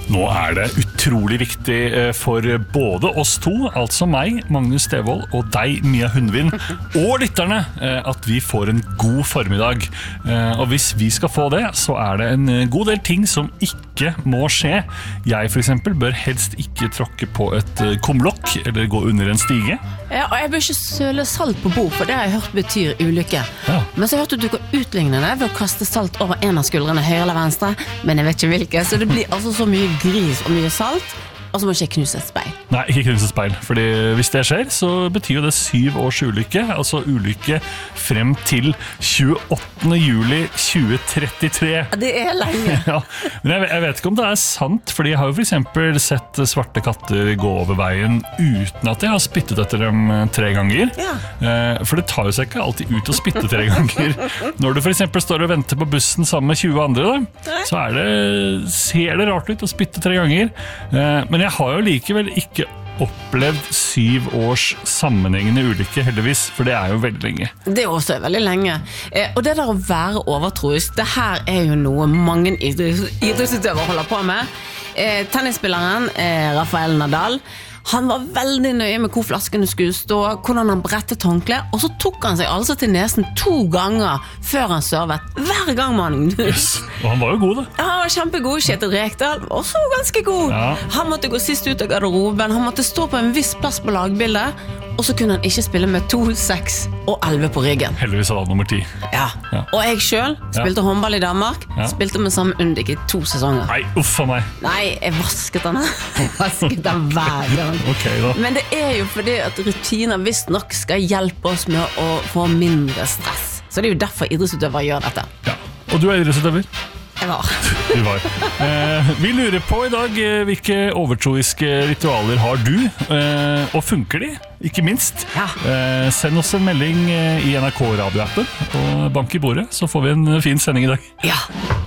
Nå det utrolig viktig for både oss to, altså meg, Magnus Devold, og deg, Mia Hundvin, og lytterne, at vi får en god formiddag. Og hvis vi skal få det, så det en god del ting som ikke må skje. Jeg for eksempel bør helst ikke tråkke på et kumlokk eller gå under en stige. Ja, og jeg bør ikke søle salt på bord, for det har jeg hørt betyr ulykke. Ja. Men så har jeg hørt at du kan utligne det ved å kaste salt over en av skuldrene, høyre eller venstre, men jeg vet ikke hvilke, så det blir altså så mye gris og mye salt, og så må jeg ikke knuse et speil. Nei, ikke knuse et speil, fordi hvis det skjer, så betyr jo det 7 års ulykke, altså ulykke frem til 28. juli 2033. Det lenge. Ja, men jeg vet ikke om det sant, fordi jeg har jo for eksempel sett svarte katter gå over veien uten at jeg har spyttet etter dem 3 ganger. Ja. For det tar jo seg ikke alltid ut å spytte 3 ganger. Når du for eksempel står og venter på bussen sammen med 20 andre, da, så ser det rart ut å spytte 3 ganger. Men jeg har jo likevel ikke opplevd 7 års sammenhengende ulykke, heldigvis, for det jo veldig lenge. Det også veldig lenge. Og det der å være overtroisk, det her jo noe mange idrettsutøvere holder på med. Tennisspilleren Rafael Nadal, han var veldig nøye med hvor flaskene skulle stå, hvordan han brettet håndkle, og så tok han seg altså til nesen 2 ganger før han servet. Hver gang, mannen. Yes. Og han var jo god, da. Ja, han var kjempegod. Kjetil Rekdal, også ganske god. Ja. Han måtte gå sist ut av garderoben, han måtte stå på en viss plass på lagbildet, og så kunne han ikke spille med 2, 6 og 11 på ryggen. Heldigvis hadde han nummer 10. Ja. Og jeg selv spilte håndball i Danmark, spilte med samme Undik i 2 sesonger. Nei, uffa meg. Nei, jeg vasket han. Jeg vasket han hver gang. Okay, da. Men det jo fordi at rutiner visst nok skal hjelpe oss med å få mindre stress. Så det jo derfor idrettsutøvere gjør dette. Ja. Og du idrettsutøver? Jeg var. Vi lurer på i dag hvilke overtroiske ritualer har du, og funker de, ikke minst. Ja. Send oss en melding i NRK Radio-appen, og bank i bordet, så får vi en fin sending i dag. Ja.